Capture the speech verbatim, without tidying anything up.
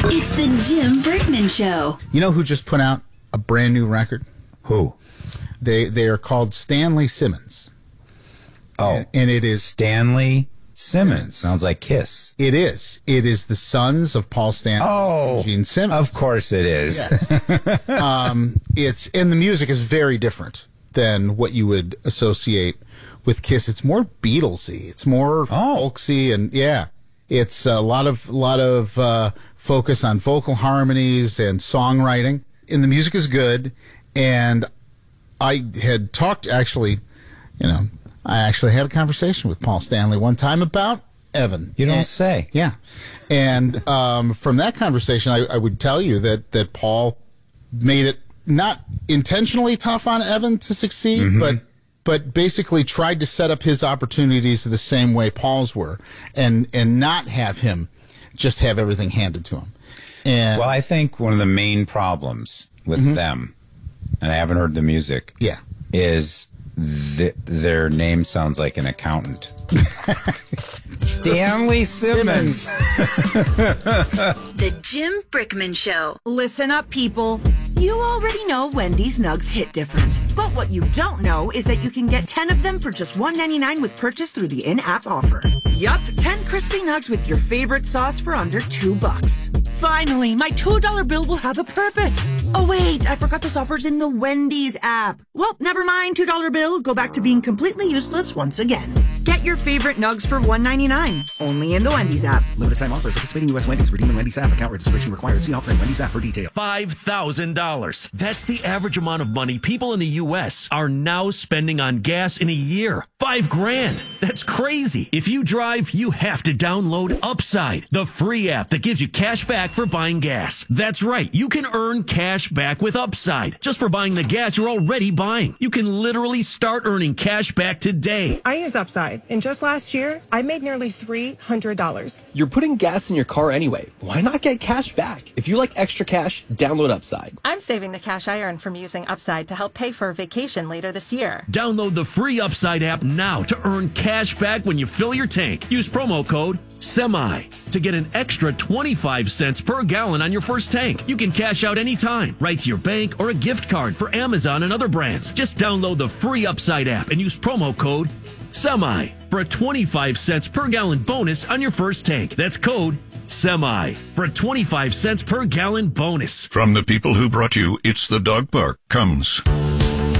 It's the Jim Brickman Show. You know who just put out a brand new record? Who? They they are called Stanley Simmons. Oh, and, and it is Stanley Simmons. Sounds like Kiss. It is. It is the sons of Paul Stanley Oh, and Gene Simmons. Of course it is. Yes. um, it's and the music is very different than what you would associate with Kiss. It's more Beatlesy. It's more Oh. folksy, and yeah, it's a lot of lot of uh, focus on vocal harmonies and songwriting. And the music is good. And I had talked actually, you know, I actually had a conversation with Paul Stanley one time about Evan. You don't And- say. Yeah. And um, from that conversation, I, I would tell you that, that Paul made it not intentionally tough on Evan to succeed, Mm-hmm. but but basically tried to set up his opportunities the same way Paul's were, and and not have him just have everything handed to him. And Well, I think one of the main problems with Mm-hmm. them, and I haven't heard the music, yeah. is th- their name sounds like an accountant. Stanley Simmons. The Jim Brickman Show. Listen up, people. You already know Wendy's nugs hit different. But what you don't know is that you can get ten of them for just one ninety-nine with purchase through the in-app offer. Yup, ten crispy nugs with your favorite sauce for under two bucks. Finally, my two dollar bill will have a purpose. Oh wait, I forgot this offer's in the Wendy's app. Well, never mind, two dollar bill. Go back to being completely useless once again. Get your favorite nugs for one ninety-nine. Only in the Wendy's app. Limited time offer. Participating U S Wendy's. Redeem in Wendy's app. Account registration required. See offer in Wendy's app for details. five thousand dollars. That's the average amount of money people in the U S are now spending on gas in a year. Five grand. That's crazy. If you drive, you have to download Upside, the free app that gives you cash back for buying gas. That's right. You can earn cash back with Upside just for buying the gas you're already buying. You can literally start earning cash back today. I use Upside, and just last year, I made nearly three hundred dollars. You're putting gas in your car anyway. Why not get cash back? If you like extra cash, download Upside. I'm saving the cash I earn from using Upside to help pay for a vacation later this year. Download the free Upside app now to earn cash back when you fill your tank. Use promo code SEMI to get an extra twenty-five cents per gallon on your first tank. You can cash out anytime, right to your bank or a gift card for Amazon and other brands. Just download the free Upside app and use promo code SEMI for a twenty-five cents per gallon bonus on your first tank. That's code SEMI for a twenty-five cents per gallon bonus. From the people who brought you It's the Dog Park comes